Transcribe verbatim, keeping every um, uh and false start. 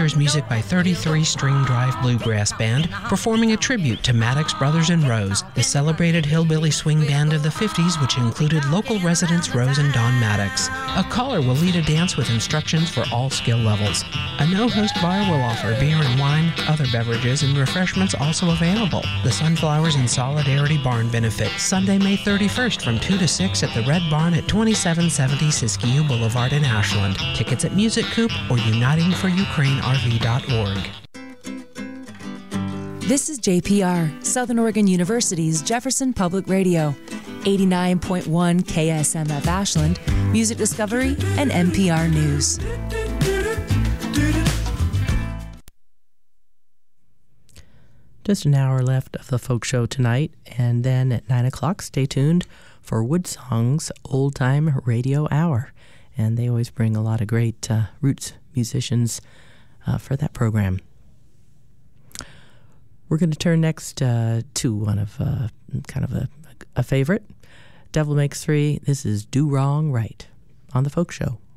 features music by thirty-three String Drive Bluegrass Band, performing a tribute to Maddox Brothers and Rose, the celebrated hillbilly swing band of the fifties, which included local residents Rose and Don Maddox. A caller will lead a dance with instructions for all skill levels. A no-host bar will offer beer and wine, other beverages, and refreshments also available. The Sunflowers and Solidarity Barn Benefit, Sunday, May thirty-first from two to six at the Red Barn at twenty-seven seventy Siskiyou Boulevard in Ashland. Tickets at Music Coop or uniting for ukraine r v dot org. This is J P R, Southern Oregon University's Jefferson Public Radio, eighty-nine point one K S M F Ashland, Music Discovery, and N P R News. Just an hour left of the folk show tonight, and then at nine o'clock, stay tuned for Woodsong's Old Time Radio Hour. And they always bring a lot of great uh, roots musicians uh, for that program. We're going to turn next uh, to one of uh, kind of a, a favorite, Devil Makes Three. This is Do Wrong Right on the Folk Show.